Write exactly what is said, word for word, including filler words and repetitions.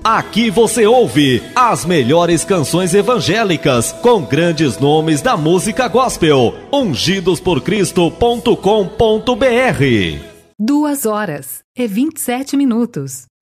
Aqui você ouve as melhores canções evangélicas com grandes nomes da música gospel. ungidos por cristo ponto com ponto br. Duas horas e vinte e sete minutos.